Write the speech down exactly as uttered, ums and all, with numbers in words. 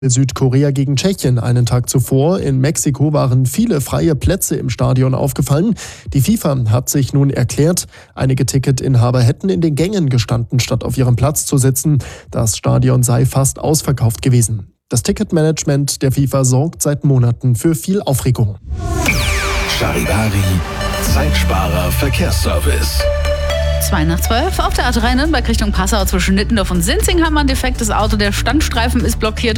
Südkorea gegen Tschechien einen Tag zuvor. In Mexiko waren viele freie Plätze im Stadion aufgefallen. Die FIFA hat sich nun erklärt, einige Ticketinhaber hätten in den Gängen gestanden, statt auf ihrem Platz zu sitzen. Das Stadion sei fast ausverkauft gewesen. Das Ticketmanagement der FIFA sorgt seit Monaten für viel Aufregung. Charivari, Zeitsparer Verkehrsservice. Zwei nach zwölf auf der A drei Nürnberg Richtung Passau zwischen Nittendorf und Sinzing haben wir ein defektes Auto. Der Standstreifen ist blockiert.